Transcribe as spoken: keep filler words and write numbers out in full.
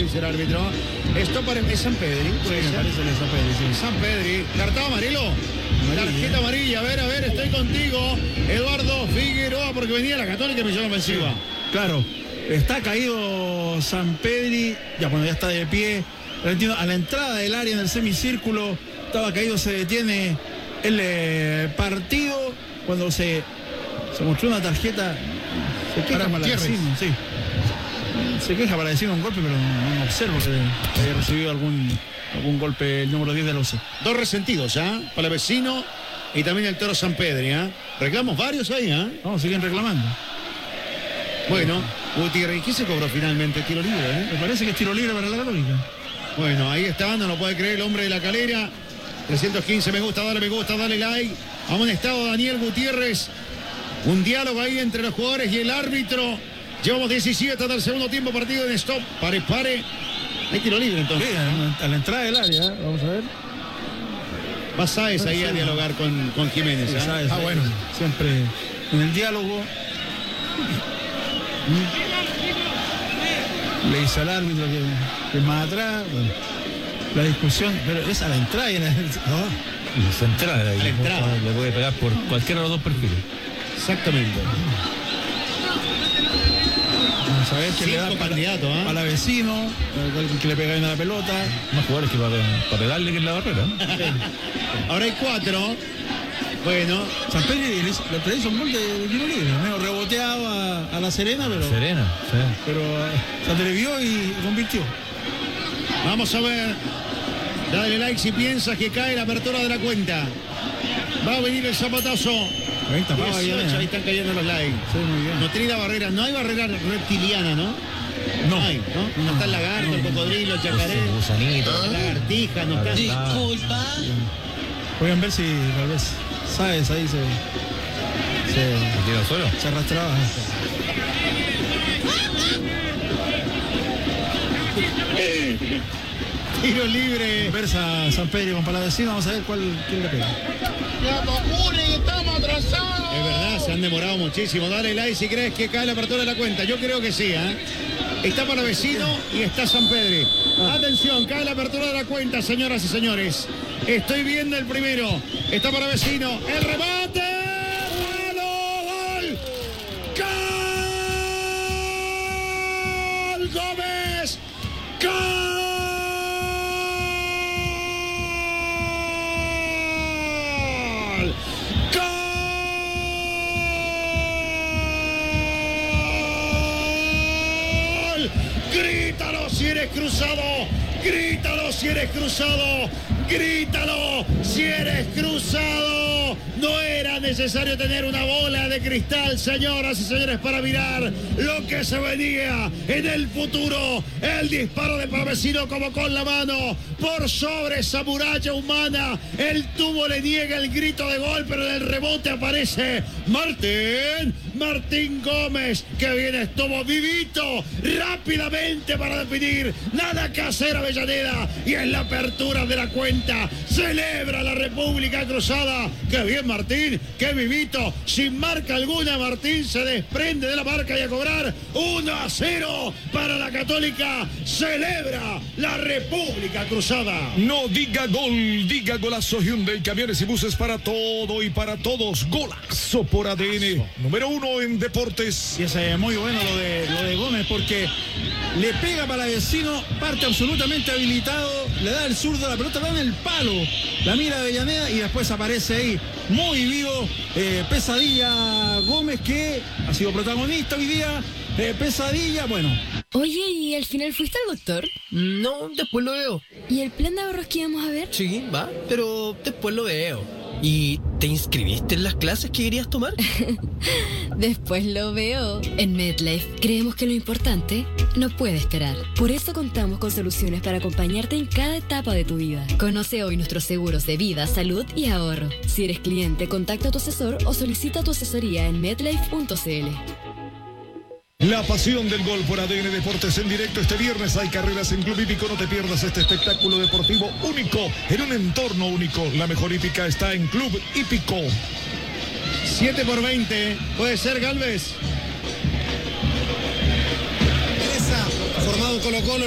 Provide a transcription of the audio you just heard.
dice el árbitro. Esto parece es San Pedri. Sí, me parece que es San Pedri, sí. San Pedri. Cartón amarelo. Tarjeta amarilla. A ver, a ver, estoy contigo. Eduardo Figueroa, porque venía la Católica y me llama ofensiva. Sí, claro. Está caído San Pedri. Ya cuando ya está de pie. A la entrada del área en el semicírculo. Estaba caído, se detiene el eh, partido. Cuando se, se mostró una tarjeta. Se queja para vecino, sí. Se queja para decir un golpe, pero no, no observo que haya recibido algún, algún golpe el número diez del once. Dos resentidos, ¿ah? ¿eh? Para vecino y también el Toro San Pedri, ¿ah? ¿eh? Reclamos varios ahí, ¿ah? ¿eh? No, siguen reclamando. Bueno, Gutiérrez, ¿y qué se cobró finalmente? Tiro libre, ¿eh? Me parece que es tiro libre para la Católica. Bueno, ahí está, no lo puede creer el hombre de la Calera. trescientos quince, me gusta, dale, me gusta, dale like. Amonestado Daniel Gutiérrez. Un diálogo ahí entre los jugadores y el árbitro. Llevamos diecisiete hasta el segundo tiempo, partido en stop. Pare, pare. Hay tiro libre entonces. Sí, a, a la entrada del área, vamos a ver. Va Sáez ahí a dialogar con, con Jiménez. Sí, ¿eh? Sáez, ah, bueno. Siempre en el diálogo. Le dice al árbitro que, que es más atrás. Bueno, la discusión, pero es a la entrada. Y la, ¿no? Se entrada ahí. La entrada. Le puede pegar por cualquiera de los dos perfiles. Exactamente. Vamos a ver qué le da para, candidato, ¿eh? para vecino, que le pega bien a la pelota. Más jugadores que para, para pegarle que en la barrera. Ahora hay cuatro. Bueno. San Pedro le hizo un gol de, de tiro libre, medio reboteado a, a la Serena, pero. Serena, sí. Pero uh, se atrevió y convirtió. Vamos a ver. Dale like si piensas que cae la apertura de la cuenta. Va a venir el zapatazo. Ahí, tapaba, dieciocho, ahí están cayendo los likes. Sí, muy bien. No tiene la barrera, no hay barrera reptiliana, ¿no? No. No hay, ¿no? No está el lagarto, no, el cocodrilo, el chacaré, gusanito, la lagartija, no está. Disculpa. Pueden ver si tal vez Sáez ahí se. Se, ¿Se tira al suelo? Se arrastraba. Tiro libre. Versa San Pedro con Palavecino, vamos a ver cuál quién le pega. Estamos atrasados. Es verdad, se han demorado muchísimo. Dale like si crees que cae la apertura de la cuenta. Yo creo que sí, ¿eh? Está para vecino y está San Pedro. Atención, cae la apertura de la cuenta, señoras y señores. Estoy viendo el primero. Está para vecino. El remate. ¡Gol! ¡Gol! ¡Gómez! ¡Gol! ¡Grítalo si eres cruzado! ¡Grítalo si eres cruzado! ¡Grítalo si eres cruzado! No era necesario tener una bola de cristal, señoras y señores, para mirar lo que se venía en el futuro. El disparo de Palavecino como con la mano por sobre esa muralla humana. El tubo le niega el grito de gol, pero en el rebote aparece Martín. Martín Gómez, que viene estuvo vivito rápidamente para definir. Nada que hacer Avellaneda y en la apertura de la cuenta celebra la República Cruzada. ¡Qué bien Martín! ¡Qué vivito! Sin marca alguna, Martín se desprende de la marca y a cobrar uno a cero para la Católica. Celebra la República Cruzada. No diga gol, diga golazo. Hyundai, camiones y buses para todo y para todos. Golazo por A D N. Número uno en deportes. Y es eh, muy bueno lo de, lo de Gómez porque le pega para el vecino, parte absolutamente habilitado, le da el zurdo, la pelota da en el palo, la mira Avellaneda y después aparece ahí muy vivo eh, Pesadilla Gómez, que ha sido protagonista hoy día. eh, Pesadilla, bueno. Oye, ¿y al final fuiste al doctor? No, después lo veo. ¿Y el plan de ahorros que íbamos a ver? Sí, va, pero después lo veo. ¿Y te inscribiste en las clases que querías tomar? Después lo veo. En MetLife creemos que lo importante no puede esperar. Por eso contamos con soluciones para acompañarte en cada etapa de tu vida. Conoce hoy nuestros seguros de vida, salud y ahorro. Si eres cliente, contacta a tu asesor o solicita tu asesoría en metlife punto c l. La pasión del gol por A D N Deportes en directo. Este viernes hay carreras en Club Hípico. No te pierdas este espectáculo deportivo único en un entorno único. La mejor hípica está en Club Hípico. siete por veinte. ¿Puede ser, Galvez? Formado Colo Colo.